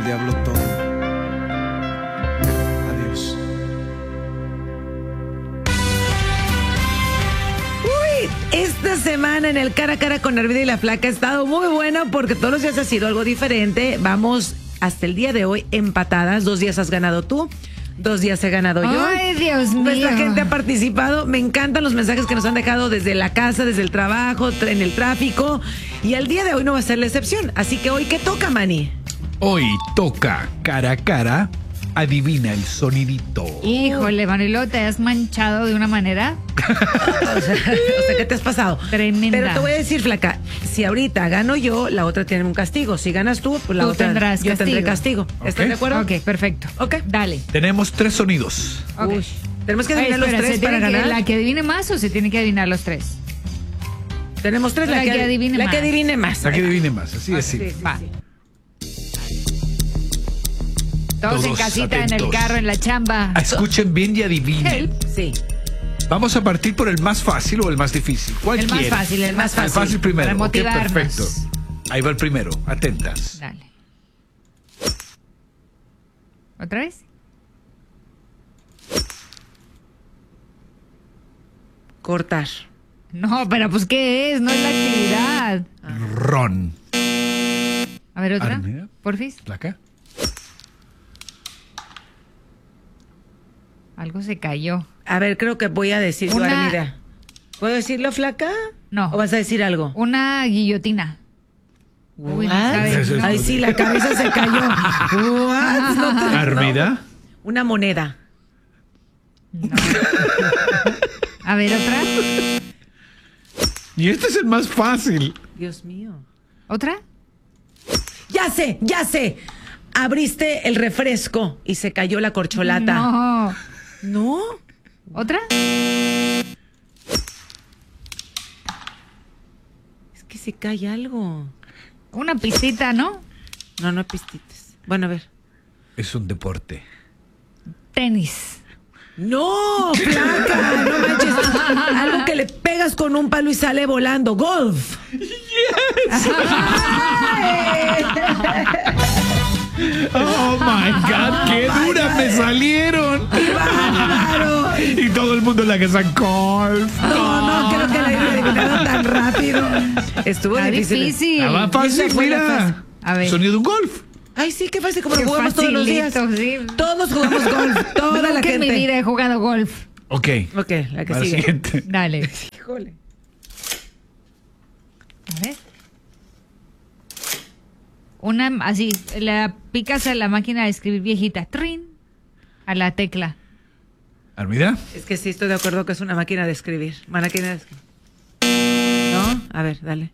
al diablo todo. Adiós. Esta semana en el Cara a Cara con Armida y la Flaca ha estado muy buena porque todos los días ha sido algo diferente. Vamos hasta el día de hoy empatadas. 2 días has ganado tú, 2 días he ganado yo. Ay, Dios mío. Nuestra gente ha participado. Me encantan los mensajes que nos han dejado desde la casa, desde el trabajo, en el tráfico. Y el día de hoy no va a ser la excepción. Así que hoy, ¿qué toca, Manny? Hoy toca Cara a Cara. Adivina el sonidito. Híjole, Manilo, te has manchado de una manera O sea, ¿qué te has pasado? tremenda. Pero te voy a decir, Flaca, si ahorita gano yo, la otra tiene un castigo. Si ganas tú, pues la Tú otra tendrás yo tendré castigo. castigo. ¿Estás Ok. de acuerdo? Ok, perfecto. Ok. Dale. Tenemos 3 sonidos. Ok. Uy, tenemos que Ay, adivinar espera, los 3 ¿se para tiene que- ganar. ¿La que adivine más o se tiene que adivinar los 3? Tenemos 3, La que adivine la más. que adivine más. La que adivine más, así es. Sí, Sí. sí, Va. sí. Todos en Todos casita, en el atentos. carro, en la chamba. Escuchen bien y adivinen. Sí. Vamos a partir por el más fácil o el más difícil. ¿Cuál El más quieren? fácil, el más El fácil. fácil primero. Para Ok, motivarnos. perfecto. Ahí va el primero. Atentas. Dale. ¿Otra vez? Cortar. No, pero pues ¿qué es? No es la actividad. Ron. A ver, otra. Armida. Porfis. ¿Placa? Algo se cayó. A ver, creo que voy a decir yo, Una- Armida. ¿Puedo decirlo, Flaca? No. ¿O vas a decir algo? Una guillotina. Uy, no What? sabes, ¿no? Ay, sí, la cabeza se cayó. What? No te- Armida. Una moneda. A ver, otra. Y este es el más fácil. Dios mío. ¿Otra? Ya sé, ya sé. Abriste el refresco y se cayó la corcholata. No. ¿No? ¿Otra? Es que se cae algo. Una pistita, ¿no? No, no hay pistitas. Bueno, a ver. Es un deporte. Tenis. ¡No! ¡Flaca! ¡No manches! Algo que le pegas con un palo y sale volando. ¡Golf! Oh my God, qué duras me salieron. ¡Bárbaro! Y todo el mundo en la casa golf. No, creo que la haya adivinado tan rápido. Estuvo Está difícil. difícil. Ah, va fácil, Esa fue la mira. fácil. A ver. Sonido de un golf. Ay, sí, qué fácil, como lo Qué jugamos todos los días. facilito, sí. Todos jugamos golf, toda la Nunca en mi gente. vida he jugado golf. Ok. Ok, la que Va la sigue. siguiente. Dale. Híjole. A ver. Una así, la picas a la máquina de escribir viejita. Trin. A la tecla. Armida. Es que sí, estoy de acuerdo que es una máquina de escribir. Máquina de escribir. ¿No? A ver, dale.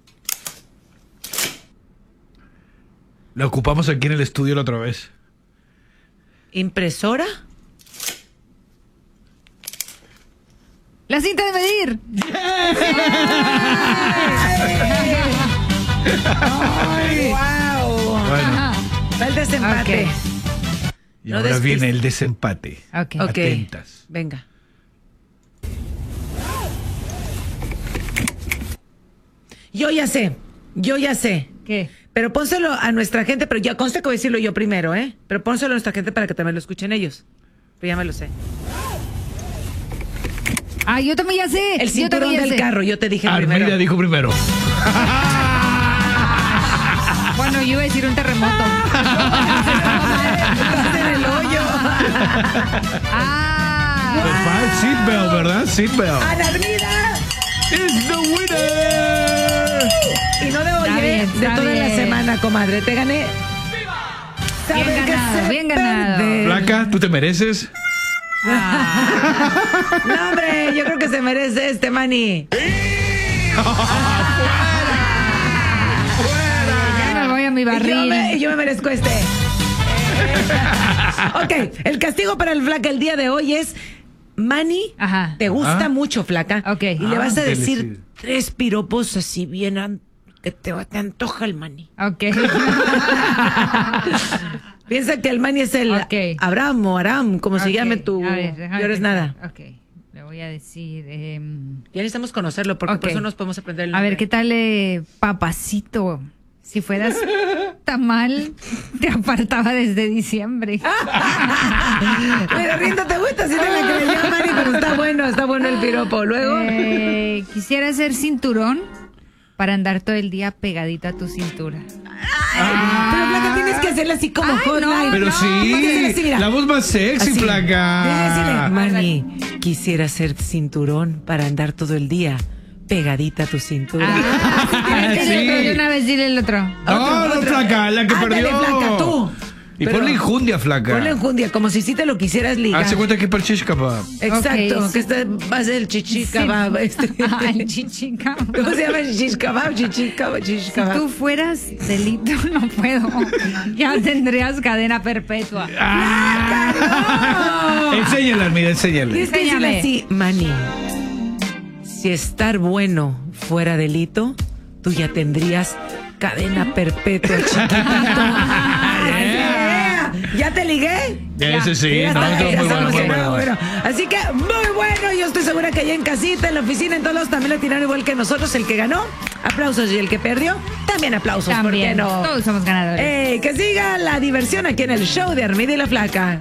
La ocupamos aquí en el estudio la otra vez. ¿Impresora? La cinta de medir. ¡Ay, wow! Bueno, Va el desempate. Ok. y No ahora despistes. viene el desempate. Ok. Ok. Atentas. Venga. Yo ya sé. ¿Qué? Pero pónselo a nuestra gente, pero ya consta que voy a decirlo yo primero, ¿eh? Pero pónselo a nuestra gente para que también lo escuchen ellos. Pero ya me lo sé. Ah, yo también ya sé. El Yo cinturón también ya del sé. carro, yo te dije Armida primero. dijo primero. Bueno, yo iba a decir un terremoto. Estás en el hoyo. Ah. Seatbelt, ¿verdad? Seatbelt. ¡Ana Armida! Is the winner. Y no de hoy, Está bien, de está toda la bien. semana, comadre. Te gané. Bien ¿Saben qué ganado, se bien ganado. vende? Flaca, ¿tú te mereces? No, hombre, yo creo que se merece este, Manny. Ya me voy a mi barril. Yo me merezco este. Ok, el castigo para el Flaca el día de hoy es... Manny, Ajá. te gusta Ajá. mucho, Flaca. Ok. Y le vas a Ándele, decir sí. 3 piropos así bien que te antoja el Manny. Ok. Piensa que el Manny es el Ok. Abraham o Aram, como se Ok, llame tu... a ver, déjame Yo eres pensar. nada. Ok. Le voy a decir. Ya necesitamos conocerlo porque Ok. por eso nos podemos aprender el A nombre. ver, ¿qué tal, papacito? Si fueras tamal te apartaba desde diciembre. Pero Rindo, ¿te gusta? Si te la creyó, Mari, pero está bueno el piropo. Luego. Quisiera ser cinturón para andar todo el día pegadito a tu cintura. Pero Flaca, tienes que hacerla así como hotline. Pero sí, la voz más sexy, Así. Flaca. Decirle, Mani, quisiera ser cinturón para andar todo el día pegadita a tu cintura. Dile el otro, de una vez dile el otro. No, Flaca, la que Ándale, perdió. Flaca, tú. Y Pero ponle enjundia, Flaca. Ponle enjundia, como si sí te lo quisieras ligar. Hace cuenta que es para el shish kebab. Exacto, Ok, que este va a ser el chichi kebab. El chichica. ¿Cómo se llama el shish kebab? Chichi kebab, shish Si kebab. tú fueras delito, no puedo. Ya tendrías cadena perpetua. Enséñale, Armida, enséñale. Tienes que decirle Enséñame. así, Mani, si estar bueno fuera delito, tú ya tendrías cadena perpetua, chiquitito. ¿Ya te ligué? Ese sí, Ya no, está, estuvo ya muy estamos bueno, muy en- bueno. Así que muy bueno. Yo estoy segura que allá en casita, en la oficina, en todos lados también le tiraron igual que nosotros. El que ganó, aplausos. Y el que perdió, también aplausos. También, ¿Por qué no? todos somos ganadores. Que siga la diversión aquí en el show de Armida y la Flaca.